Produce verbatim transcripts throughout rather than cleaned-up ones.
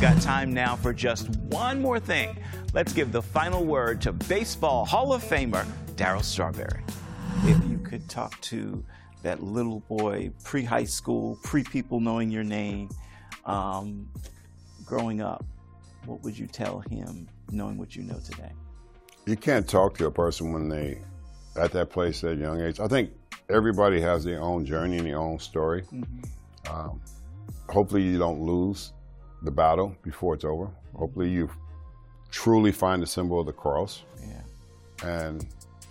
got time now for just one more thing. Let's give the final word to Baseball Hall of Famer Darryl Strawberry. If you could talk to that little boy, pre-high school, pre-people knowing your name, um, growing up, what would you tell him knowing what you know today? You can't talk to a person when they at that place at a young age. I think everybody has their own journey and their own story. Mm-hmm. um, hopefully you don't lose the battle before it's over. Hopefully you truly find the symbol of the cross. Yeah. And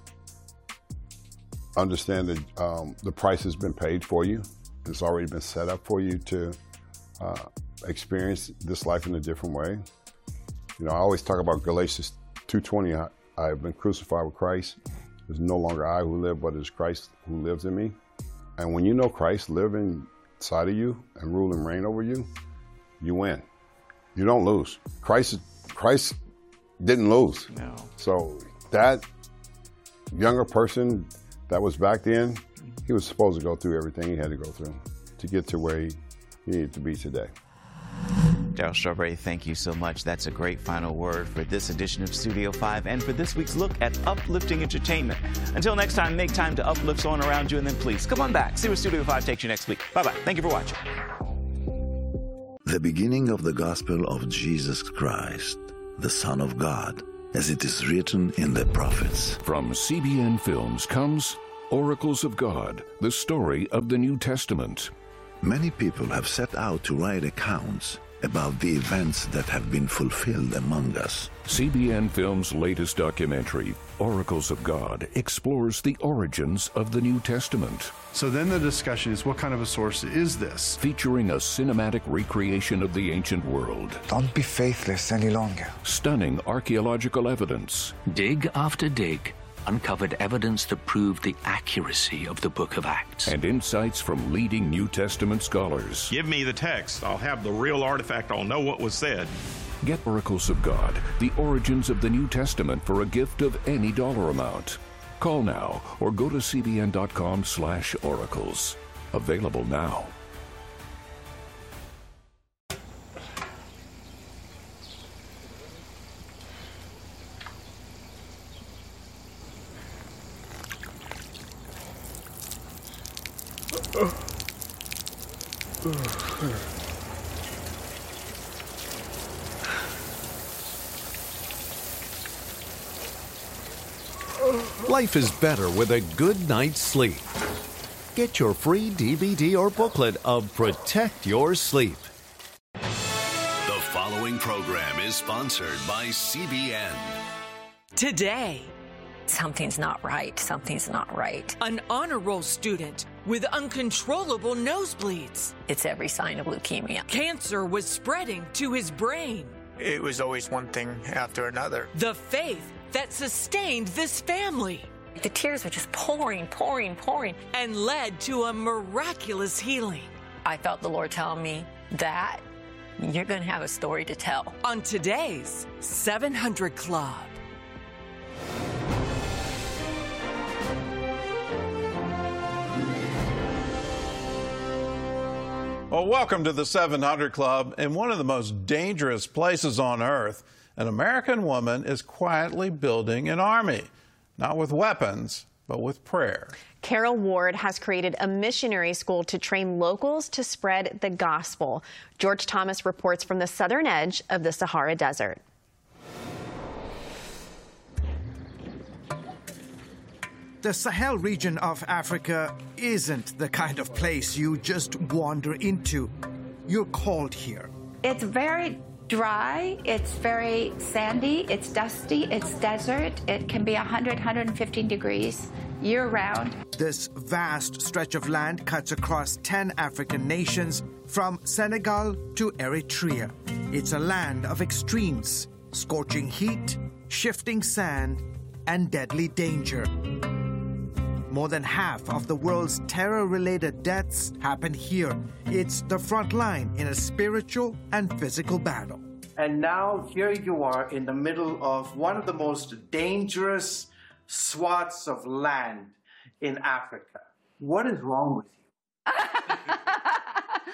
understand that um, the price has been paid for you. It's already been set up for you to uh, experience this life in a different way. You know, I always talk about Galatians two twenty, I, I have been crucified with Christ. It's no longer I who live, but it's Christ who lives in me. And when you know Christ living inside of you and rule and reign over you, you win. You don't lose. Christ, Christ didn't lose. No. So that younger person that was back then, he was supposed to go through everything he had to go through to get to where he, he needed to be today. Darryl Strawberry, thank you so much. That's a great final word for this edition of Studio five and for this week's look at uplifting entertainment. Until next time, make time to uplift someone around you, and then please come on back. See where Studio five takes you next week. Bye-bye. Thank you for watching. The beginning of the gospel of Jesus Christ, the Son of God, as it is written in the prophets. From C B N Films comes Oracles of God, the story of the New Testament. Many people have set out to write accounts about the events that have been fulfilled among us. C B N Films' latest documentary, Oracles of God, explores the origins of the New Testament. So then the discussion is, what kind of a source is this? Featuring a cinematic recreation of the ancient world. Don't be faithless any longer. Stunning archaeological evidence. Dig after dig uncovered evidence that proved the accuracy of the Book of Acts. And insights from leading New Testament scholars. Give me the text. I'll have the real artifact. I'll know what was said. Get Oracles of God, the origins of the New Testament for a gift of any dollar amount. Call now or go to cbn.com slash oracles. Available now. Life is better with a good night's sleep. Get your free D V D or booklet of Protect Your Sleep. The following program is sponsored by C B N. Today, something's not right. Something's not right. An honor roll student with uncontrollable nosebleeds. It's every sign of leukemia. Cancer was spreading to his brain. It was always one thing after another. The faith that sustained this family. The tears were just pouring, pouring, pouring. And led to a miraculous healing. I felt the Lord telling me that you're going to have a story to tell. On today's seven hundred Club. Well, welcome to the seven hundred Club. In one of the most dangerous places on earth, an American woman is quietly building an army, not with weapons, but with prayer. Carol Ward has created a missionary school to train locals to spread the gospel. George Thomas reports from the southern edge of the Sahara Desert. The Sahel region of Africa isn't the kind of place you just wander into. You're called here. It's very dry, it's very sandy, it's dusty, it's desert. It can be one hundred, one hundred fifteen degrees year-round. This vast stretch of land cuts across ten African nations, from Senegal to Eritrea. It's a land of extremes, scorching heat, shifting sand, and deadly danger. More than half of the world's terror-related deaths happen here. It's the front line in a spiritual and physical battle. And now here you are in the middle of one of the most dangerous swaths of land in Africa. What is wrong with you?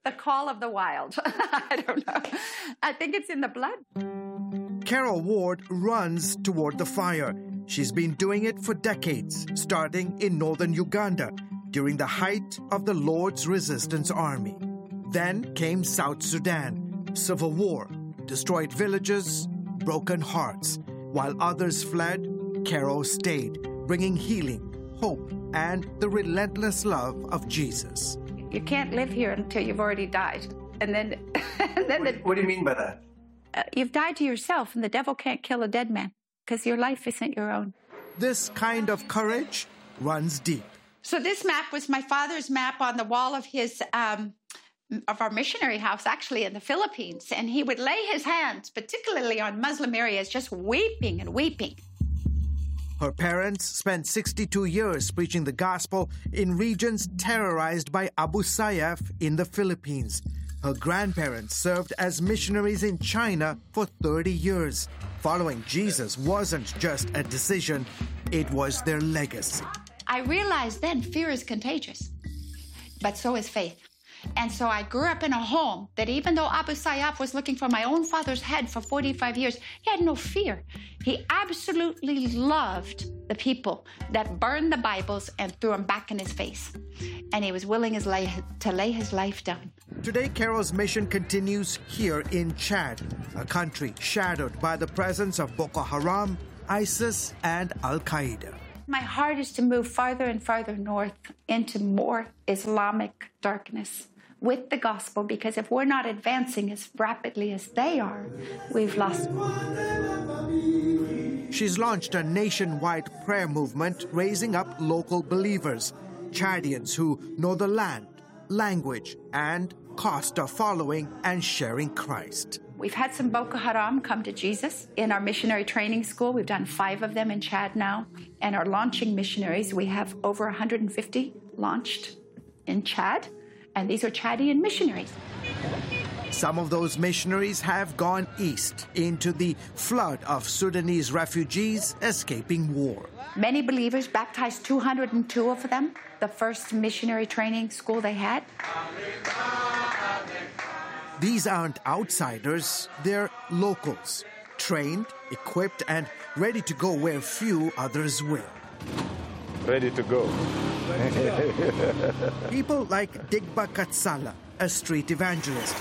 the call of the wild. I don't know. I think it's in the blood. Carol Ward runs toward the fire. She's been doing it for decades, starting in northern Uganda during the height of the Lord's Resistance Army. Then came South Sudan, civil war, destroyed villages, broken hearts. While others fled, Carol stayed, bringing healing, hope, and the relentless love of Jesus. You can't live here until you've already died. And then... and then what, the, what do you mean by that? Uh, you've died to yourself, and the devil can't kill a dead man because your life isn't your own. This kind of courage runs deep. So this map was my father's map on the wall of his... Um, of our missionary house, actually, in the Philippines. And he would lay his hands, particularly on Muslim areas, just weeping and weeping. Her parents spent sixty-two years preaching the gospel in regions terrorized by Abu Sayyaf in the Philippines. Her grandparents served as missionaries in China for thirty years. Following Jesus wasn't just a decision, it was their legacy. I realized then fear is contagious, but so is faith. And so I grew up in a home that even though Abu Sayyaf was looking for my own father's head for forty-five years, he had no fear. He absolutely loved the people that burned the Bibles and threw them back in his face. And he was willing his life, to lay his life down. Today, Carol's mission continues here in Chad, a country shadowed by the presence of Boko Haram, ISIS, and Al-Qaeda. My heart is to move farther and farther north into more Islamic darkness with the gospel, because if we're not advancing as rapidly as they are, we've lost. She's launched a nationwide prayer movement raising up local believers, Chadians who know the land, language, and cost of following and sharing Christ. We've had some Boko Haram come to Jesus in our missionary training school. We've done five of them in Chad now, and are launching missionaries. We have over one hundred fifty launched in Chad, and these are Chadian missionaries. Some of those missionaries have gone east into the flood of Sudanese refugees escaping war. Many believers, baptized two hundred two of them, the first missionary training school they had. These aren't outsiders, they're locals, trained, equipped, and ready to go where few others will. Ready to go. People like Digba Katsala, a street evangelist.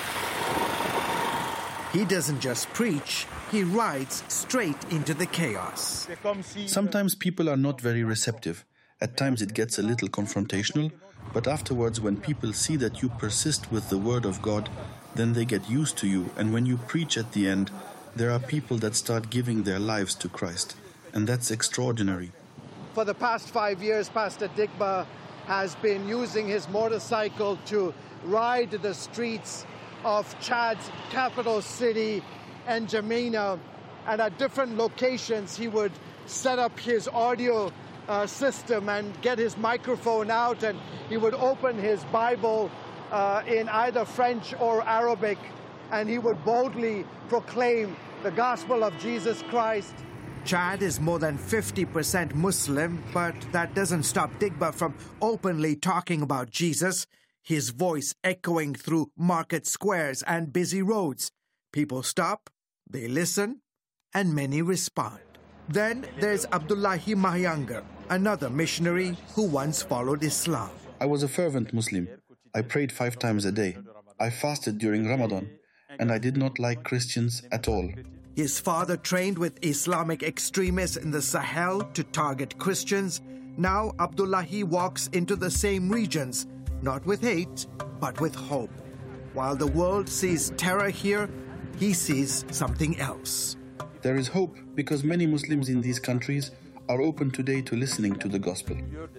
He doesn't just preach, he rides straight into the chaos. Sometimes people are not very receptive. At times it gets a little confrontational, but afterwards when people see that you persist with the word of God, then they get used to you, and when you preach at the end, there are people that start giving their lives to Christ, and that's extraordinary. For the past five years, Pastor Digba has been using his motorcycle to ride the streets of Chad's capital city, N'Djamena, and at different locations he would set up his audio uh, system and get his microphone out, and he would open his Bible uh, in either French or Arabic, and he would boldly proclaim the gospel of Jesus Christ. Chad is more than fifty percent Muslim, but that doesn't stop Digba from openly talking about Jesus, his voice echoing through market squares and busy roads. People stop, they listen, and many respond. Then there's Abdullahi Mahyangar, another missionary who once followed Islam. I was a fervent Muslim. I prayed five times a day. I fasted during Ramadan, and I did not like Christians at all. His father trained with Islamic extremists in the Sahel to target Christians. Now Abdullahi walks into the same regions, not with hate, but with hope. While the world sees terror here, he sees something else. There is hope because many Muslims in these countries are open today to listening to the gospel.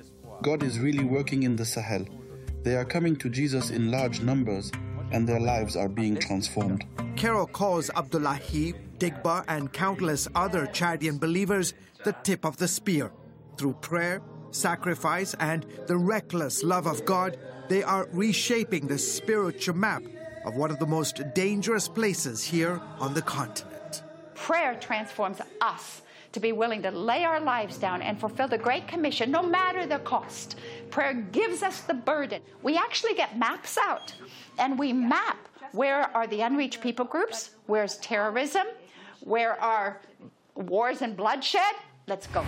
God is really working in the Sahel. They are coming to Jesus in large numbers, and their lives are being transformed. Carol calls Abdullahi, Digba, and countless other Chadian believers the tip of the spear. Through prayer, sacrifice, and the reckless love of God, they are reshaping the spiritual map of one of the most dangerous places here on the continent. Prayer transforms us to be willing to lay our lives down and fulfill the Great Commission, no matter the cost. Prayer gives us the burden. We actually get maps out, and we map where are the unreached people groups, where's terrorism, where are wars and bloodshed. Let's go.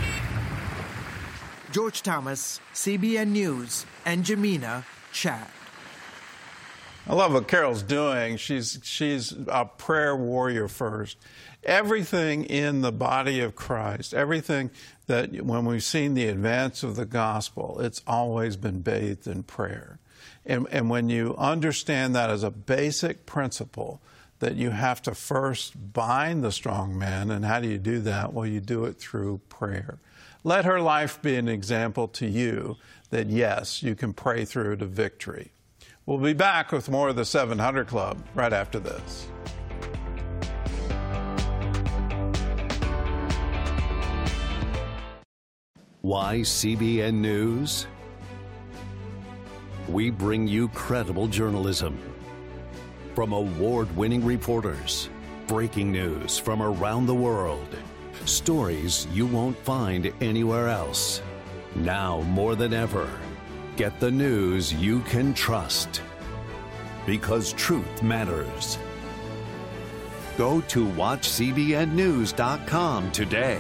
George Thomas, C B N News, and N'Djamena, Chad. I love what Carol's doing. She's, she's a prayer warrior first. Everything in the body of Christ, everything that when we've seen the advance of the gospel, it's always been bathed in prayer. And, and when you understand that as a basic principle, that you have to first bind the strong man, and how do you do that? Well, you do it through prayer. Let her life be an example to you that, yes, you can pray through to victory. We'll be back with more of the seven hundred Club right after this. Why C B N News? We bring you credible journalism from award-winning reporters, breaking news from around the world, stories you won't find anywhere else. Now more than ever, get the news you can trust, because truth matters. Go to watch C B N news dot com today.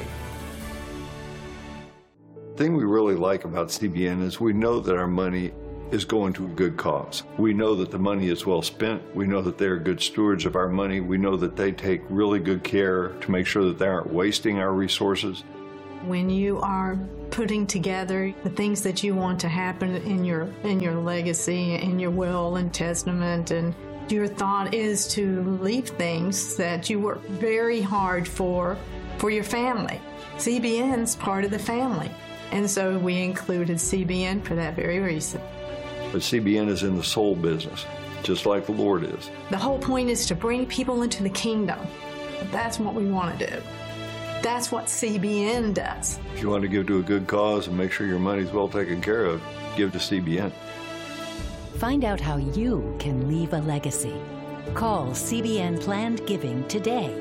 The thing we really like about C B N is we know that our money is going to a good cause. We know that the money is well spent. We know that they're good stewards of our money. We know that they take really good care to make sure that they aren't wasting our resources. When you are putting together the things that you want to happen in your in your legacy, in your will and testament, and your thought is to leave things that you work very hard for, for your family. C B N's part of the family. And so we included C B N for that very reason. But C B N is in the soul business, just like the Lord is. The whole point is to bring people into the kingdom. That's what we want to do. That's what C B N does. If you want to give to a good cause and make sure your money's well taken care of, give to C B N. Find out how you can leave a legacy. Call C B N Planned Giving today.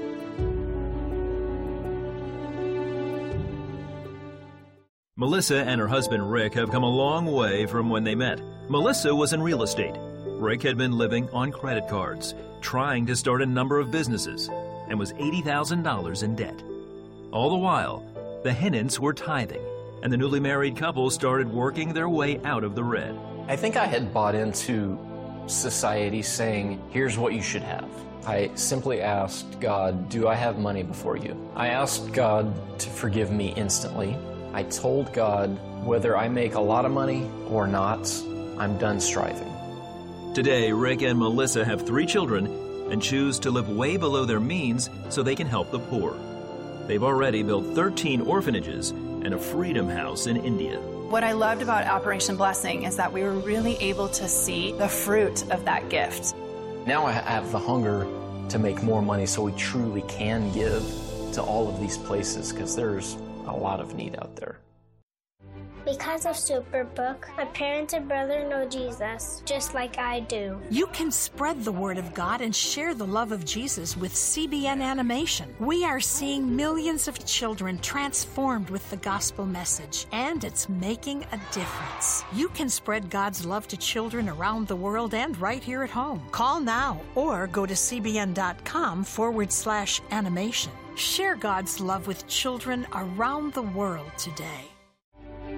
Melissa and her husband Rick have come a long way from when they met. Melissa was in real estate. Rick had been living on credit cards, trying to start a number of businesses, and was eighty thousand dollars in debt. All the while, the Hennants were tithing, and the newly married couple started working their way out of the red. I think I had bought into society saying, here's what you should have. I simply asked God, do I have money before you? I asked God to forgive me instantly. I told God, whether I make a lot of money or not, I'm done striving. Today, Rick and Melissa have three children and choose to live way below their means so they can help the poor. They've already built thirteen orphanages and a freedom house in India. What I loved about Operation Blessing is that we were really able to see the fruit of that gift. Now I have the hunger to make more money so we truly can give to all of these places, because there's a lot of need out there. Because of Superbook, my parents and brother know Jesus, just like I do. You can spread the word of God and share the love of Jesus with C B N Animation. We are seeing millions of children transformed with the gospel message, and it's making a difference. You can spread God's love to children around the world and right here at home. Call now or go to cbn.com forward slash animation. Share God's love with children around the world today.